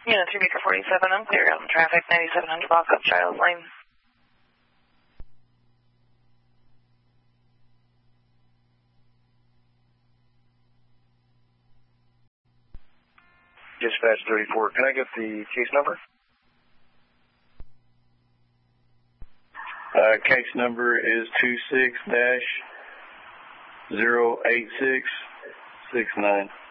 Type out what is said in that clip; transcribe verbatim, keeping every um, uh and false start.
Unit three, Baker forty-seven, I'm clear out in traffic, ninety-seven hundred block up Giles Lane. Dispatch thirty-four, can I get the case number? Uh, case number is two six dash zero eight six six nine.